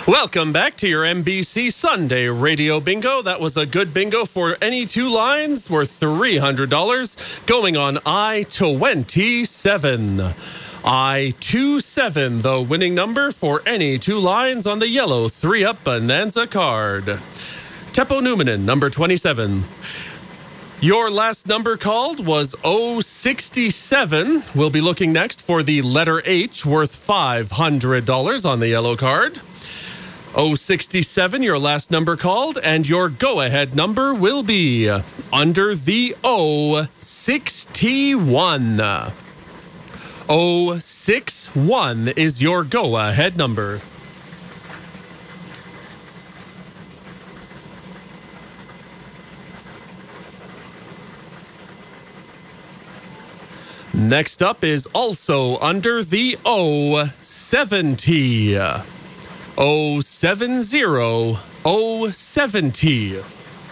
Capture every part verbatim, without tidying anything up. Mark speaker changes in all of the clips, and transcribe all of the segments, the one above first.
Speaker 1: Welcome back to your N B C Sunday Radio Bingo. That was a good bingo for any two lines worth three hundred dollars going on I twenty-seven. I twenty-seven, the winning number for any two lines on the yellow three-up Bonanza card. Teppo Numminen, number twenty-seven. Your last number called was oh sixty-seven. We'll be looking next for the letter H worth five hundred dollars on the yellow card. oh sixty-seven, your last number called, and your go-ahead number will be under the oh sixty-one. oh sixty-one is your go-ahead number. Next up is also under the oh seventy. oh seventy, oh seventy.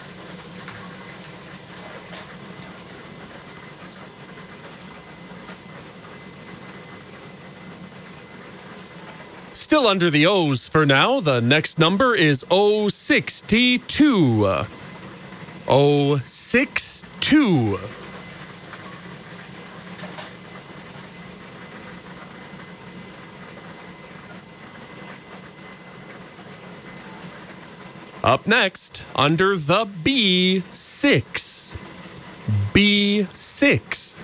Speaker 1: Still under the O's for now. The next number is oh sixty-two. oh sixty-two. Up next, under the B six. B six.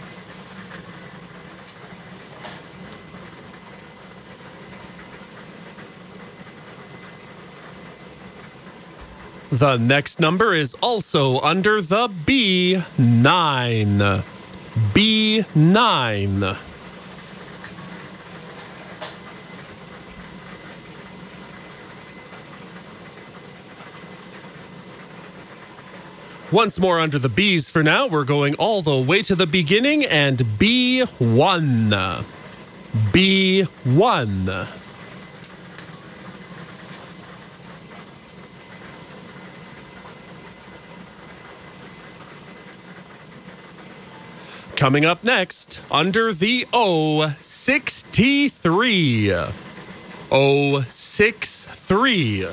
Speaker 1: The next number is also under the B nine. B nine. Once more under the B's for now. We're going all the way to the beginning and B one. B one. Coming up next, under the oh sixty-three. oh sixty-three.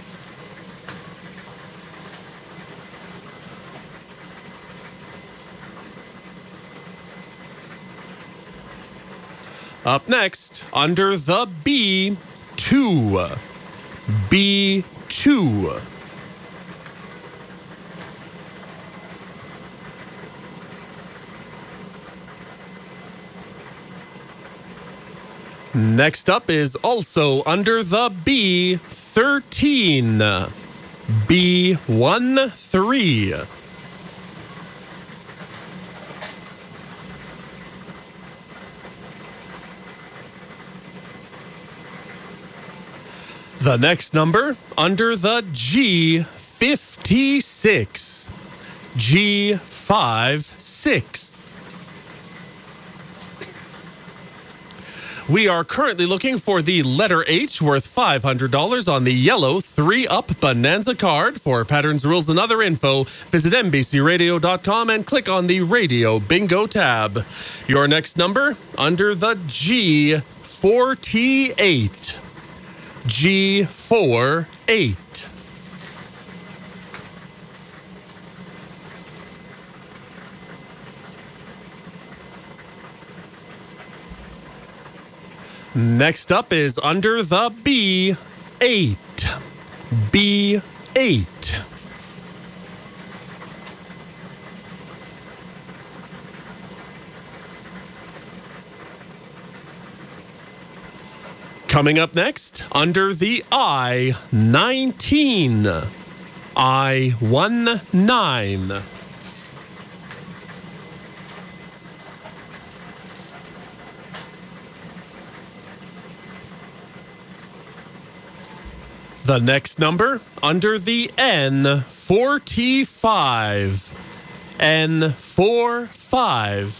Speaker 1: Up next, under the B two. B two. Next up is also under the B thirteen. B one three. The next number under the G fifty-six. G fifty-six. We are currently looking for the letter H worth five hundred dollars on the yellow three-up Bonanza card. For patterns, rules, and other info, visit N B C radio dot com and click on the Radio Bingo tab. Your next number under the G forty-eight. G forty-eight. Next up is under the B eight. B eight. Coming up next, under the I nineteen. I nineteen. The next number, under the N forty-five. N forty-five.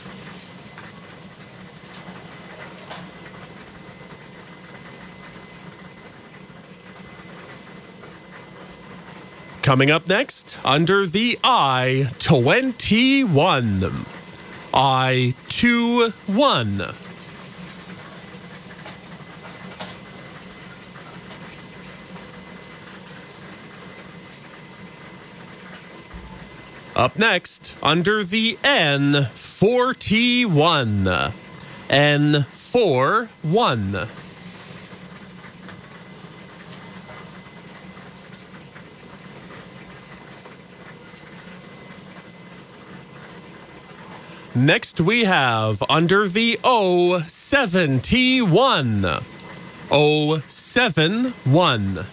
Speaker 1: Coming up next, under the I twenty-one. I twenty-one. Up next, under the N forty-one. N forty-one. Next we have under the O seventy-one. O seventy-one.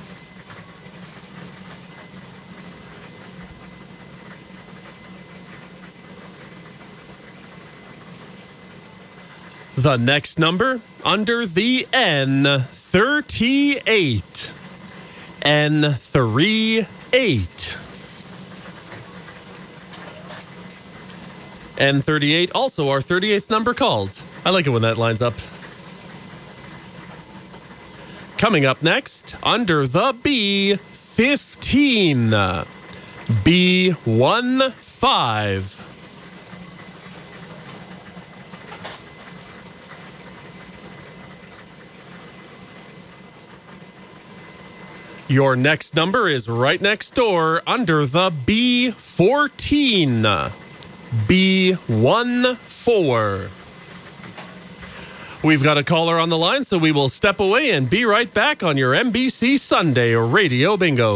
Speaker 1: The next number under the N thirty-eight. N thirty-eight. N thirty-eight, also our thirty-eighth number called. I like it when that lines up. Coming up next, under the B fifteen. B fifteen. Your next number is right next door under the B fourteen. B fourteen. We've got a caller on the line, so we will step away and be right back on your N B C Sunday Radio Bingo.